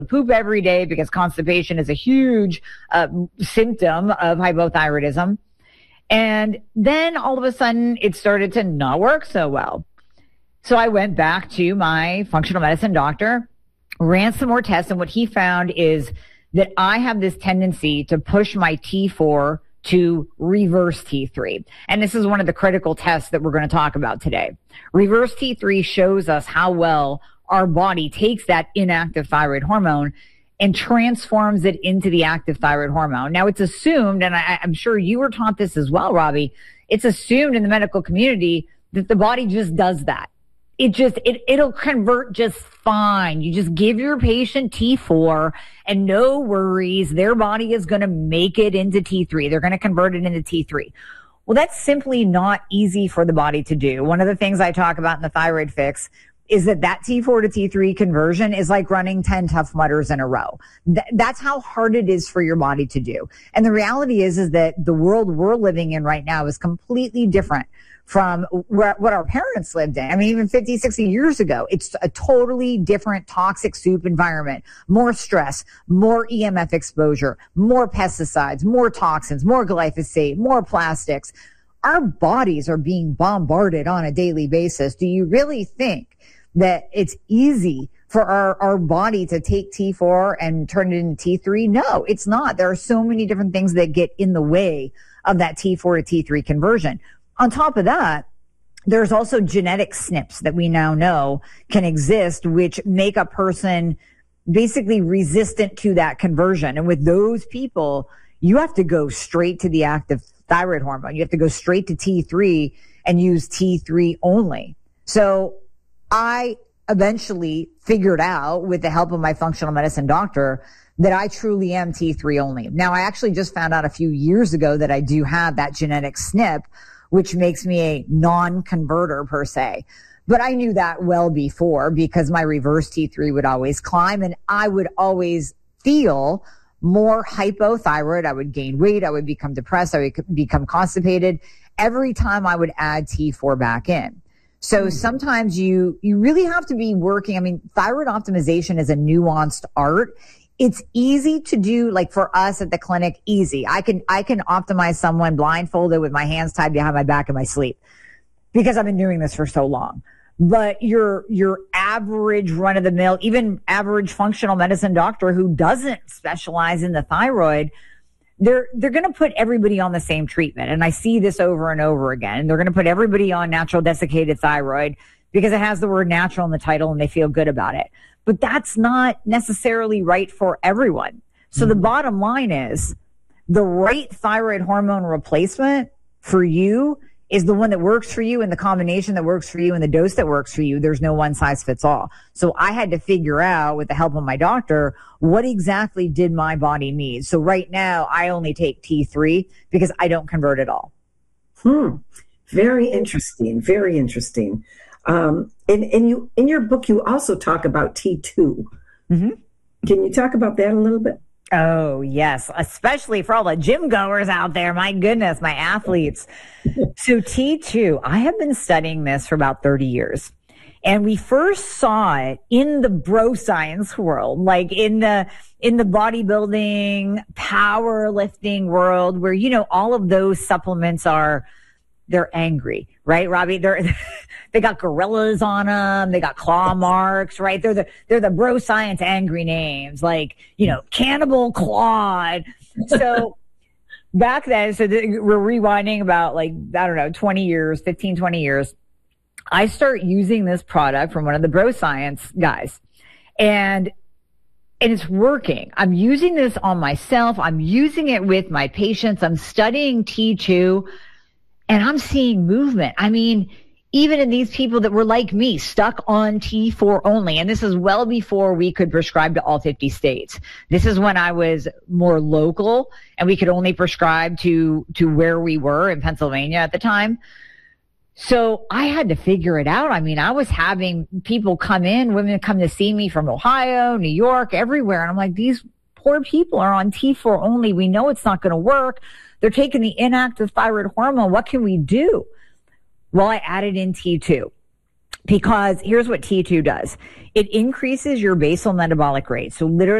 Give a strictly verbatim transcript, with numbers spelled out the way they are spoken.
poop every day because constipation is a huge uh, symptom of hypothyroidism. And then all of a sudden it started to not work so well. So I went back to my functional medicine doctor, ran some more tests, and what he found is that I have this tendency to push my T four to reverse T three. And this is one of the critical tests that we're going to talk about today. Reverse T three shows us how well our body takes that inactive thyroid hormone and transforms it into the active thyroid hormone. Now, it's assumed, and I, I'm sure you were taught this as well, Robbie, it's assumed in the medical community that the body just does that. It just, it, it'll convert just fine. You just give your patient T four and no worries. Their body is going to make it into T three. They're going to convert it into T three. Well, that's simply not easy for the body to do. One of the things I talk about in the Thyroid Fix is that that T four to T three conversion is like running ten Tough Mudders in a row. Th- that's how hard it is for your body to do. And the reality is, is that the world we're living in right now is completely different from where, what our parents lived in. I mean, even fifty, sixty years ago, it's a totally different toxic soup environment, more stress, more E M F exposure, more pesticides, more toxins, more glyphosate, more plastics. Our bodies are being bombarded on a daily basis. Do you really think that it's easy for our, our body to take T four and turn it into T three? No, it's not. There are so many different things that get in the way of that T four to T three conversion. On top of that, there's also genetic S N Ps that we now know can exist, which make a person basically resistant to that conversion. And with those people, you have to go straight to the active thyroid hormone. You have to go straight to T three and use T three only. So I eventually figured out, with the help of my functional medicine doctor, that I truly am T three only. Now, I actually just found out a few years ago that I do have that genetic S N P, which makes me a non-converter per se. But I knew that well before, because my reverse T three would always climb and I would always feel more hypothyroid. I would gain weight. I would become depressed. I would become constipated every time I would add T four back in. So sometimes you, you really have to be working. I mean, thyroid optimization is a nuanced art. It's easy to do, like for us at the clinic, easy. I can, I can optimize someone blindfolded with my hands tied behind my back in my sleep because I've been doing this for so long. But your, your average run of the mill, even average functional medicine doctor who doesn't specialize in the thyroid, they're, they're going to put everybody on the same treatment. And I see this over and over again. They're going to put everybody on natural desiccated thyroid because it has the word natural in the title and they feel good about it. But that's not necessarily right for everyone. So mm-hmm. the bottom line is the right thyroid hormone replacement for you is the one that works for you and the combination that works for you and the dose that works for you. There's no one size fits all. So I had to figure out, with the help of my doctor, what exactly did my body need. So right now I only take T three because I don't convert at all. Hmm. Very interesting. Very interesting. Um, and, and you, in your book, you also talk about T two. Mm-hmm. Can you talk about that a little bit? Oh, yes. Especially for all the gym goers out there. My goodness, my athletes. So T two, I have been studying this for about thirty years. And we first saw it in the bro science world, like in the, in the bodybuilding, powerlifting world where, you know, all of those supplements are, they're angry, right, Robbie? They're, they got gorillas on them. They got claw marks, right? They're the, they're the bro science angry names, like, you know, Cannibal Claude. So back then, so the, we're rewinding about like, I don't know, twenty years, fifteen, twenty years. I start using this product from one of the bro science guys and, and it's working. I'm using this on myself. I'm using it with my patients. I'm studying T two. And I'm seeing movement. I mean, even in these people that were like me, stuck on T four only. And this is well before we could prescribe to all fifty states. This is when I was more local and we could only prescribe to, to where we were in Pennsylvania at the time. So I had to figure it out. I mean, I was having people come in, women come to see me from Ohio, New York, everywhere. And I'm like, these poor people are on T four only. We know it's not going to work. They're taking the inactive thyroid hormone. What can we do? Well, I added in T two. because here's what T two does. It increases your basal metabolic rate. So literally